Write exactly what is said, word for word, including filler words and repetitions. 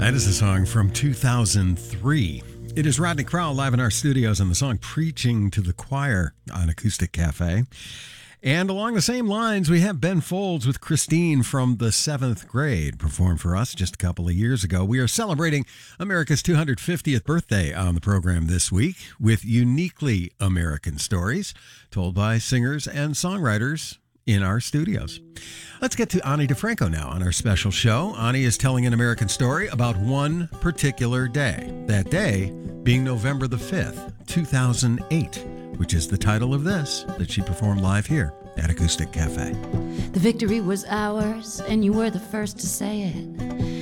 That is a song from two thousand three. It is Rodney Crowell live in our studios and the song Preaching to the Choir on Acoustic Cafe. And along the same lines, we have Ben Folds with Christine from the seventh grade, performed for us just a couple of years ago. We are celebrating America's two hundred fiftieth birthday on the program this week with uniquely American stories told by singers and songwriters in our studios. Let's get to Ani DiFranco now on our special show. Ani is telling an American story about one particular day. That day being November the fifth, two thousand eight, which is the title of this that she performed live here at Acoustic Cafe. The victory was ours, and you were the first to say it.